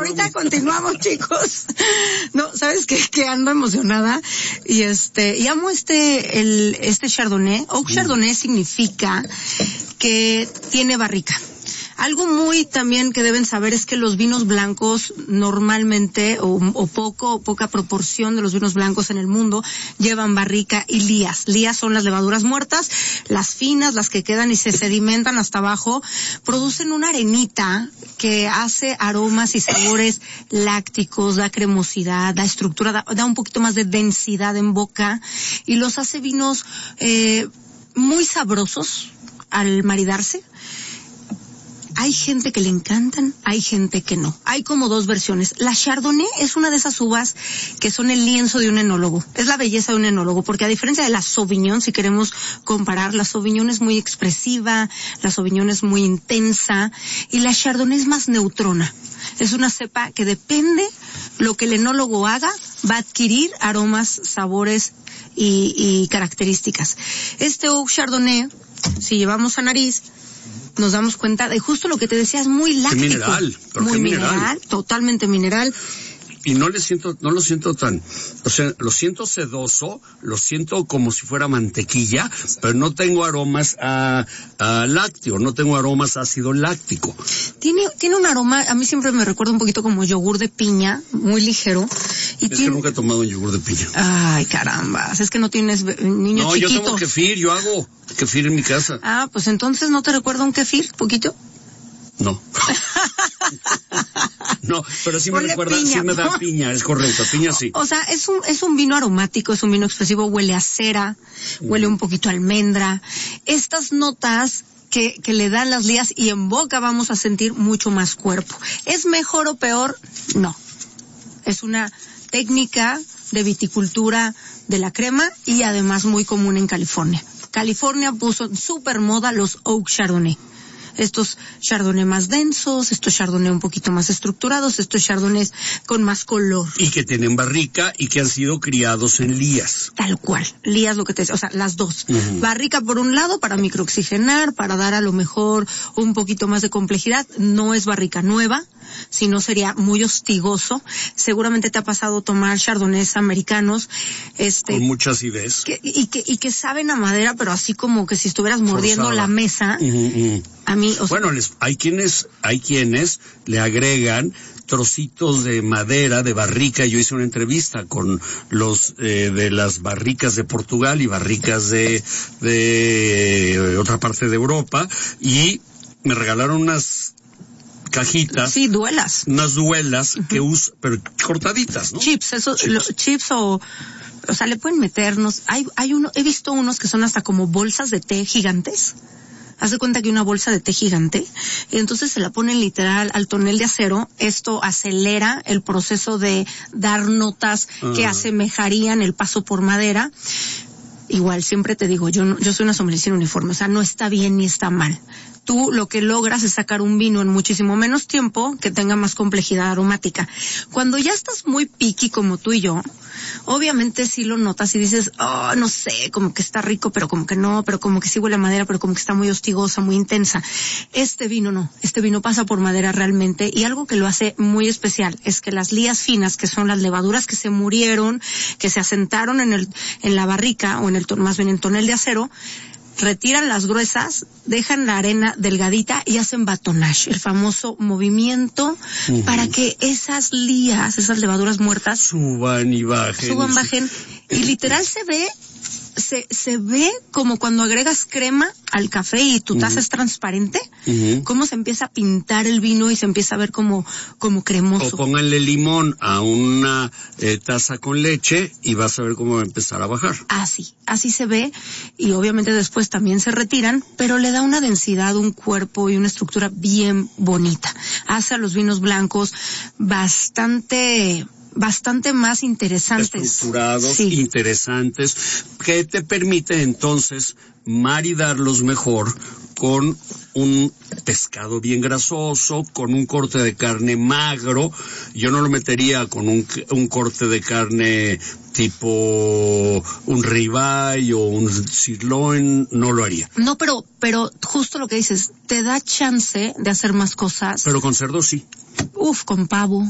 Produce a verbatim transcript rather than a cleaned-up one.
ahorita continuamos, chicos. No, ¿sabes qué? Que ando emocionada. Y este, y amo este, el, este Chardonnay. Oak Chardonnay significa que tiene barrica. Algo muy también que deben saber es que los vinos blancos normalmente, o, o poco, o poca proporción de los vinos blancos en el mundo, llevan barrica y lías. Lías son las levaduras muertas, las finas, las que quedan y se sedimentan hasta abajo, producen una arenita que hace aromas y sabores lácticos, da cremosidad, da estructura, da, da un poquito más de densidad en boca, y los hace vinos eh, muy sabrosos al maridarse. Hay gente que le encantan, hay gente que no. Hay como dos versiones. La Chardonnay es una de esas uvas que son el lienzo de un enólogo. Es la belleza de un enólogo, porque a diferencia de la Sauvignon, si queremos comparar, la Sauvignon es muy expresiva, la Sauvignon es muy intensa, y la Chardonnay es más neutrona. Es una cepa que depende lo que el enólogo haga, va a adquirir aromas, sabores y, y características. Este Oak Chardonnay, si llevamos a nariz, nos damos cuenta de justo lo que te decías, muy láctico. Qué mineral, pero muy qué mineral, mineral, totalmente mineral. Y no le siento, no lo siento tan, o sea, lo siento sedoso, lo siento como si fuera mantequilla, pero no tengo aromas a, a lácteo, no tengo aromas a ácido láctico. Tiene, tiene un aroma, a mí siempre me recuerda un poquito como yogur de piña, muy ligero. Y es tiene... que nunca he tomado un yogur de piña. Ay, caramba, es que no tienes niño no, chiquito. No, yo tomo kefir, yo hago kefir en mi casa. Ah, pues entonces, ¿no te recuerda un kefir, poquito? No. No, pero sí me Huele recuerda, piña, sí me da ¿no? piña, es correcto, piña sí. O sea, es un, es un vino aromático, es un vino expresivo, huele a cera, huele un poquito a almendra. Estas notas que, que le dan las lías, y en boca vamos a sentir mucho más cuerpo. ¿Es mejor o peor? No. Es una técnica de viticultura de la crema y además muy común en California. California puso en super moda los Oak Chardonnay. Estos Chardonnay más densos, estos Chardonnay un poquito más estructurados, estos Chardonnays con más color. Y que tienen barrica y que han sido criados en lías. Tal cual, lías lo que te decía, o sea, las dos. Uh-huh. Barrica por un lado para microoxigenar, para dar a lo mejor un poquito más de complejidad. No es barrica nueva, sino sería muy hostigoso. Seguramente te ha pasado tomar Chardonnays americanos, este, con mucha acidez. Que, y que, y que saben a madera, pero así como que si estuvieras mordiendo forzada la mesa. Uh-huh, uh-huh. A mí, o sea, bueno, les, hay quienes, hay quienes le agregan trocitos de madera, de barrica. Yo hice una entrevista con los eh, de las barricas de Portugal y barricas de, de otra parte de Europa, y me regalaron unas cajitas. Sí, duelas. Unas duelas uh-huh. que uso, pero cortaditas, ¿no? Chips, eso, chips, lo, chips o, o sea, le pueden meternos. Hay, hay uno, he visto unos que son hasta como bolsas de té gigantes. Haz de cuenta que una bolsa de té gigante, y entonces se la ponen literal al tonel de acero. Esto acelera el proceso de dar notas uh-huh. que asemejarían el paso por madera. Igual, siempre te digo, yo no, yo soy una sommelier sin uniforme, o sea, no está bien ni está mal. Tú lo que logras es sacar un vino en muchísimo menos tiempo que tenga más complejidad aromática. Cuando ya estás muy picky como tú y yo, obviamente sí lo notas y dices, oh, no sé, como que está rico, pero como que no, pero como que sí huele a madera, pero como que está muy hostigosa, muy intensa. Este vino no, este vino pasa por madera realmente, y algo que lo hace muy especial es que las lías finas, que son las levaduras que se murieron, que se asentaron en el, en la barrica, o en el, más bien en tonel de acero, retiran las gruesas, dejan la arena delgadita y hacen batonnage, el famoso movimiento uh-huh. para que esas lías, esas levaduras muertas suban y bajen. Suban, bajen. Y literal se ve, se, se ve como cuando agregas crema al café y tu taza uh-huh. es transparente, uh-huh. cómo se empieza a pintar el vino y se empieza a ver como, como cremoso. O pónganle limón a una eh, taza con leche y vas a ver cómo va a empezar a bajar. Así, así se ve, y obviamente después también se retiran, pero le da una densidad, un cuerpo y una estructura bien bonita. Hace a los vinos blancos bastante... bastante más interesantes. Estructurados, sí. interesantes, que te permite entonces maridarlos mejor con un pescado bien grasoso, con un corte de carne magro. Yo no lo metería con un, un corte de carne tipo un ribeye o un sirloin, no lo haría. No, pero, pero justo lo que dices, te da chance de hacer más cosas. Pero con cerdo sí. Uf, con pavo.